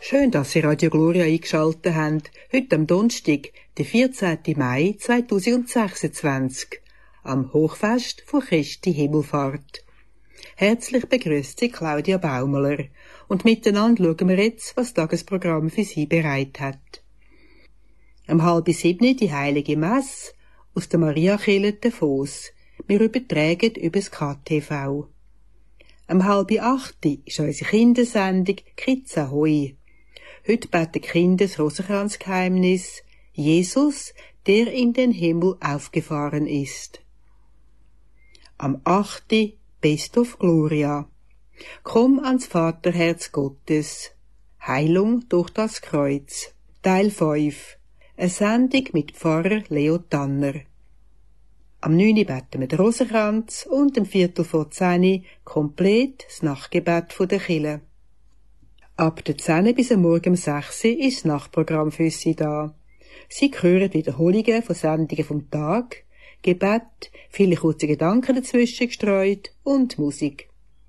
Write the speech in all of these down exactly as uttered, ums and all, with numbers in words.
Schön, dass Sie Radio Gloria eingeschaltet haben. Heute am Donnerstag, den vierzehnten Mai zweitausendsechsundzwanzig, am Hochfest von Christi Himmelfahrt. Herzlich begrüßt Sie Claudia Baumler und miteinander schauen wir jetzt, was das Tagesprogramm für Sie bereit hat. Am halb sieben die heilige Messe aus der Mariakirche Davos. Wir übertragen über das K T V. Am halb acht ist unsere Kindersendung Kids Ahoi. Heute beten die Kinder das Rosenkranzgeheimnis Jesus, der in den Himmel aufgefahren ist. Am acht Best of Gloria. Komm ans Vaterherz Gottes. Heilung durch das Kreuz. Teil fünf. Eine Sendung mit Pfarrer Leo Tanner. Am neun beten wir den Rosenkranz und am Viertel vor zehn komplett das Nachtgebet der Kirche. Ab der zehn bis am Morgen um sechs ist das Nachtprogramm für Sie da. Sie hören Wiederholungen von Sendungen vom Tag, Gebet, viele kurze Gedanken dazwischen gestreut und Musik.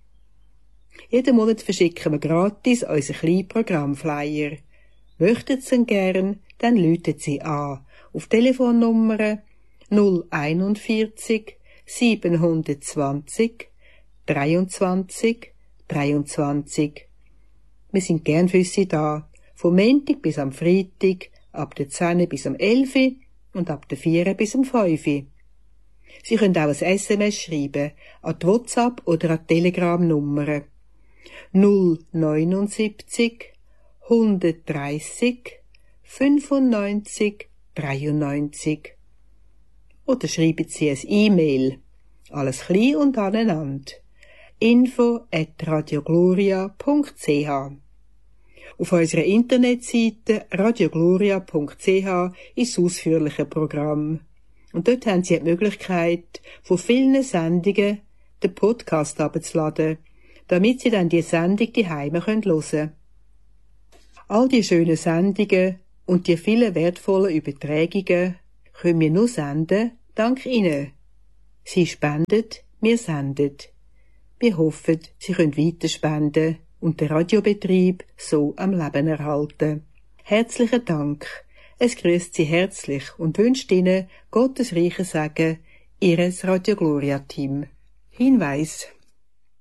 Jeden Monat verschicken wir gratis unseren kleinen Programmflyer. Möchten Sie ihn gern, dann rufen Sie an auf Telefonnummer null einundvierzig siebenhundertzwanzig dreiundzwanzig dreiundzwanzig. Wir sind gern für Sie da, vom Montag bis am Freitag, ab der zehn bis am elf und ab der vier bis am fünf. Sie können auch ein S M S schreiben, an die WhatsApp oder an die Telegram-Nummer null neunundsiebzig hundertdreißig fünfundneunzig dreiundneunzig. Oder schreiben Sie ein E-Mail. Alles klein und aneinander. info at radiogloria punkt c h. Auf unserer Internetseite radiogloria punkt c h ist das ausführliche Programm. Und dort haben Sie die Möglichkeit, von vielen Sendungen den Podcast herunterzuladen, damit Sie dann die Sendung daheim hören können. All die schönen Sendungen und die vielen wertvollen Übertragungen können wir nur senden, dank Ihnen. Sie spenden, wir senden. Wir hoffen, Sie können weiter spenden und den Radiobetrieb so am Leben erhalten. Herzlichen Dank. Es grüßt Sie herzlich und wünscht Ihnen Gottes reichen Segen, Ihres Radio Gloria Team. Hinweis: